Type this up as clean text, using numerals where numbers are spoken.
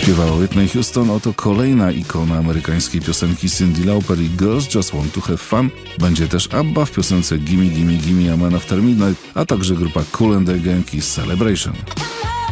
Śpiewała Whitney Houston, oto kolejna ikona amerykańskiej piosenki Cyndi Lauper i Girls Just Want to Have Fun. Będzie też ABBA w piosence Gimme Gimme Gimme A Man After Midnight, a także grupa Kool and the Gang i Celebration.